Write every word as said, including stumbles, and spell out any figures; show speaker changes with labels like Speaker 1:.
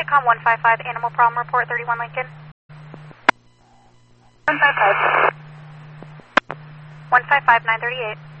Speaker 1: Sitcom one five five, animal problem report, thirty-one Lincoln.
Speaker 2: one five five.
Speaker 1: one five five, nine thirty-eight.